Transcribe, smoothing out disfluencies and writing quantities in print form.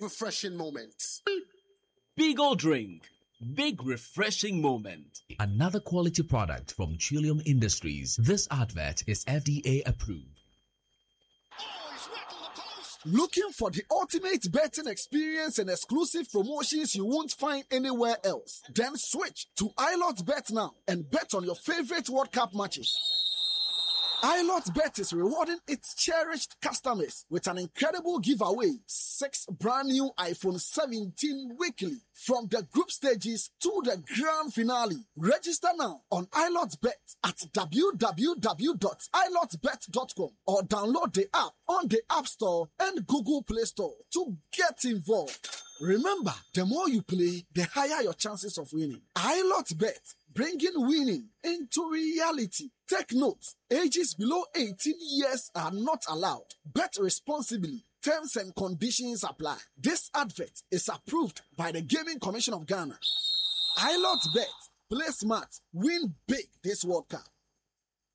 refreshing moments. Beagle Drink. Big refreshing moment. Another quality product from Trillium Industries. This advert is FDA approved. Looking for the ultimate betting experience and exclusive promotions you won't find anywhere else? Then switch to iLotBet now and bet on your favorite World Cup matches. iLotBet is rewarding its cherished customers with an incredible giveaway: 6 brand new iPhone 17 weekly from the group stages to the grand finale. Register now on iLotBet at www.ilotbet.com or download the app on the App Store and Google Play Store to get involved. Remember, the more you play, the higher your chances of winning. iLotBet, bringing winning into reality. Take note, ages below 18 years are not allowed. Bet responsibly. Terms and conditions apply. This advert is approved by the Gaming Commission of Ghana. iLotBet. Play smart. Win big this World Cup.